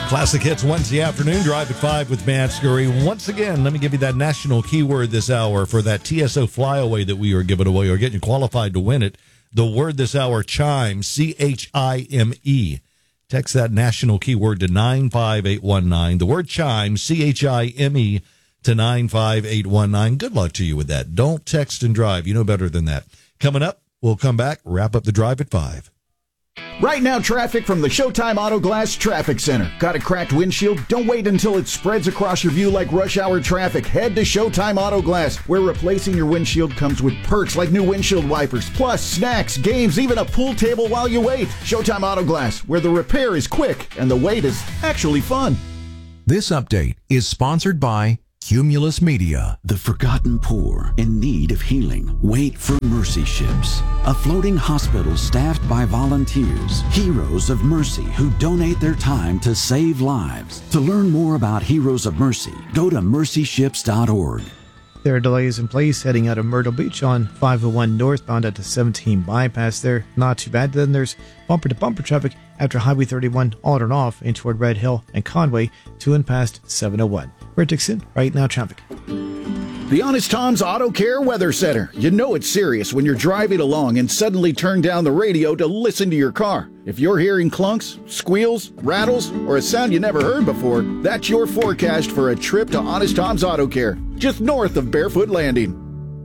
Classic Hits Wednesday afternoon, Drive at 5 with Matt Scurry. Once again, let me give you that national keyword this hour for that TSO flyaway that we are giving away or getting qualified to win it. The word this hour, chime, C-H-I-M-E. Text that national keyword to 95819. The word chime, C-H-I-M-E, to 95819. Good luck to you with that. Don't text and drive. You know better than that. Coming up, we'll come back, wrap up the Drive at 5. Right now, traffic from the Showtime Auto Glass Traffic Center. Got a cracked windshield? Don't wait until it spreads across your view like rush hour traffic. Head to Showtime Auto Glass, where replacing your windshield comes with perks like new windshield wipers, plus snacks, games, even a pool table while you wait. Showtime Auto Glass, where the repair is quick and the wait is actually fun. This update is sponsored by Cumulus Media. The forgotten poor in need of healing wait for Mercy Ships, a floating hospital staffed by volunteers, heroes of mercy who donate their time to save lives. To learn more about Heroes of Mercy, go to mercyships.org. There are delays in place heading out of Myrtle Beach on 501 northbound at the 17 bypass there. Not too bad. Then there's bumper-to-bumper traffic after Highway 31 on and off in toward Red Hill and Conway to and past 701. We're at Dixon, right now traffic. The Honest Tom's Auto Care Weather Center. You know it's serious when you're driving along and suddenly turn down the radio to listen to your car. If you're hearing clunks, squeals, rattles, or a sound you never heard before, that's your forecast for a trip to Honest Tom's Auto Care, just north of Barefoot Landing.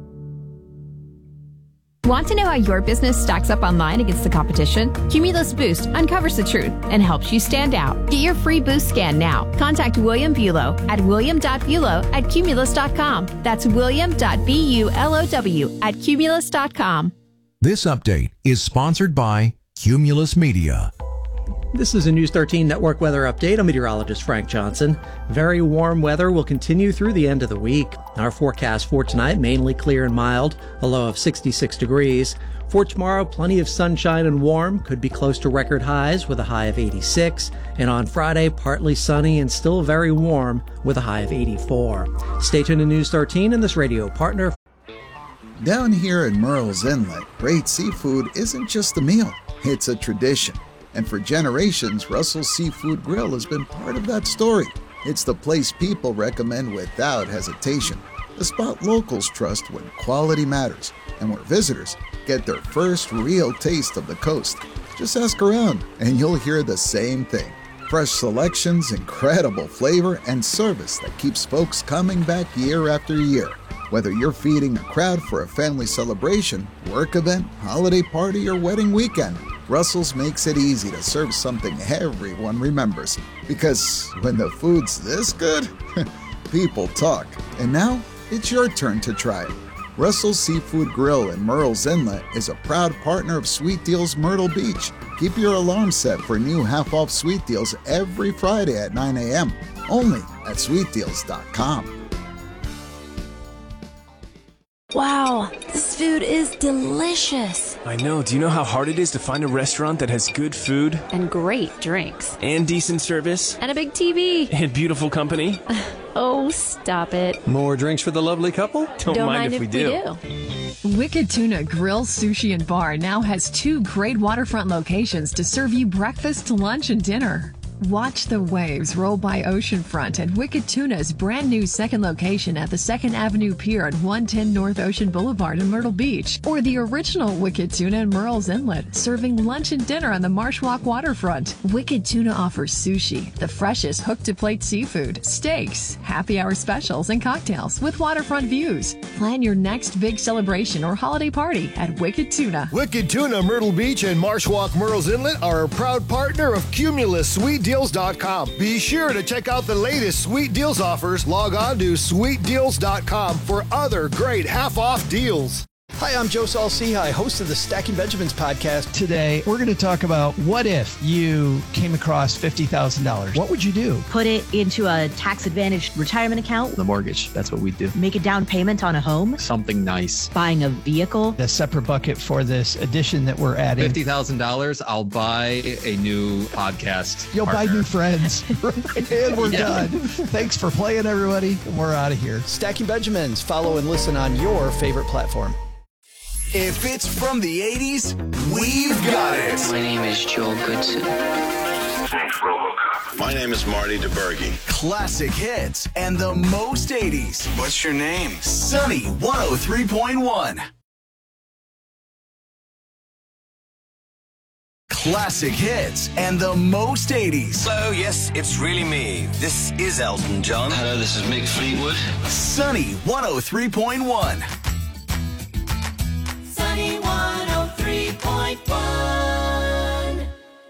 Want to know how your business stacks up online against the competition? Cumulus Boost uncovers the truth and helps you stand out. Get your free boost scan now. Contact William Bulow at william.bulow@cumulus.com. That's william.bulow@cumulus.com. This update is sponsored by Cumulus Media. This is a News 13 Network weather update. I'm meteorologist Frank Johnson. Very warm weather will continue through the end of the week. Our forecast for tonight, mainly clear and mild, a low of 66 degrees. For tomorrow, plenty of sunshine and warm, could be close to record highs with a high of 86. And on Friday, partly sunny and still very warm with a high of 84. Stay tuned to News 13 and this radio partner. Down here in Murrells Inlet, great seafood isn't just a meal, it's a tradition. And for generations, Russell's Seafood Grill has been part of that story. It's the place people recommend without hesitation. The spot locals trust when quality matters, and where visitors get their first real taste of the coast. Just ask around, and you'll hear the same thing. Fresh selections, incredible flavor, and service that keeps folks coming back year after year. Whether you're feeding a crowd for a family celebration, work event, holiday party, or wedding weekend, Russell's makes it easy to serve something everyone remembers. Because when the food's this good, people talk. And now, it's your turn to try it. Russell's Seafood Grill in Murrells Inlet is a proud partner of Sweet Deals Myrtle Beach. Keep your alarm set for new half-off sweet deals every Friday at 9 a.m. Only at sweetdeals.com. Wow, this food is delicious. I know. Do you know how hard it is to find a restaurant that has good food? And great drinks. And decent service? And a big TV. And beautiful company? Oh, stop it. More drinks for the lovely couple? Don't mind if we do. Wicked Tuna Grill, Sushi, and Bar now has 2 great waterfront locations to serve you breakfast, lunch, and dinner. Watch the waves roll by oceanfront at Wicked Tuna's brand new second location at the 2nd Avenue Pier at 110 North Ocean Boulevard in Myrtle Beach, or the original Wicked Tuna in Murrells Inlet, serving lunch and dinner on the Marsh Walk waterfront. Wicked Tuna offers sushi, the freshest hook-to-plate seafood, steaks, happy hour specials, and cocktails with waterfront views. Plan your next big celebration or holiday party at Wicked Tuna. Wicked Tuna Myrtle Beach and Marsh Walk Murrells Inlet are a proud partner of Cumulus SweetDeals.com. Be sure to check out the latest Sweet Deals offers. Log on to SweetDeals.com for other great half-off deals. Hi, I'm Joe Saul-Sehy, host of the Stacking Benjamins podcast. Today, we're going to talk about what if you came across $50,000. What would you do? Put it into a tax-advantaged retirement account. The mortgage, that's what we do. Make a down payment on a home. Something nice. Buying a vehicle. A separate bucket for this addition that we're adding. $50,000, I'll buy a new podcast. You'll partner. buy new friends. And we're done. Thanks for playing, everybody. And we're out of here. Stacking Benjamins. Follow and listen on your favorite platform. If it's from the 80s, we've got it. My name is Joel Goodson. Thanks, RoboCop. My name is Marty DeBerge. Classic hits and the most 80s. What's your name? Sunny 103.1. Classic hits and the most 80s. Hello, yes, it's really me. This is Elton John. Hello, this is Mick Fleetwood. Sunny 103.1. Sunny 103.1.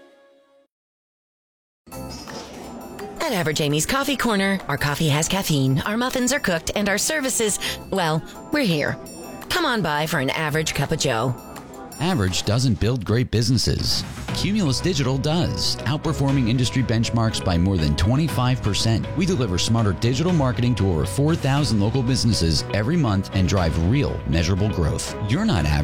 At Average Amy's Coffee Corner, our coffee has caffeine, our muffins are cooked, and our services, well, we're here. Come on by for an average cup of joe. Average doesn't build great businesses. Cumulus Digital does, outperforming industry benchmarks by more than 25%. We deliver smarter digital marketing to over 4,000 local businesses every month and drive real, measurable growth. You're not average.